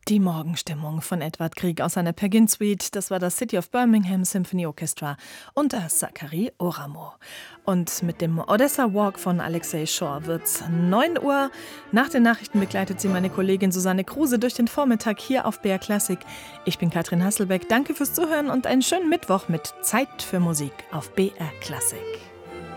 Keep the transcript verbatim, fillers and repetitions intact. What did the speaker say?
Die Morgenstimmung von Edvard Grieg aus seiner Pegin Suite, das war das City of Birmingham Symphony Orchestra unter Zachary Oramo. Und mit dem Odessa Walk von Alexei Shore wird's neun Uhr. Nach den Nachrichten begleitet sie meine Kollegin Susanne Kruse durch den Vormittag hier auf B R Classic. Ich bin Katrin Hasselbeck, danke fürs Zuhören und einen schönen Mittwoch mit Zeit für Musik auf B R Classic.